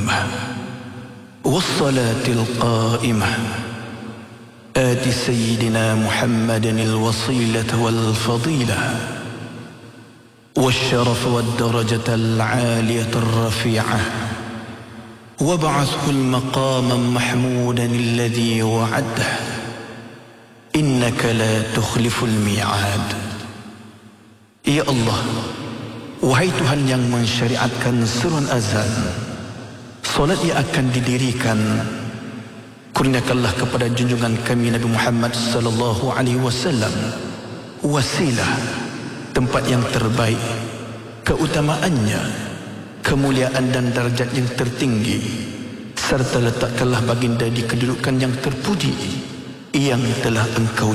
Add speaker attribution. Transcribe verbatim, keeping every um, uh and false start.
Speaker 1: التامة والصلاة القائمة آت سيدنا محمدا الوصيلة والفضيلة والشرف والدرجة العالية الرفيعة وابعثه المقام محمودا الذي وعده إنك لا تخلف الميعاد. Ya Allah, wahai Tuhan yang mensyariatkan seruan azan, solat yang akan didirikan, kurniakanlah kepada junjungan kami Nabi Muhammad sallallahu alaihi wasallam wasilah, tempat yang terbaik, keutamaannya, kemuliaan dan darjat yang tertinggi, serta letakkanlah baginda di kedudukan yang terpuji yang telah engkau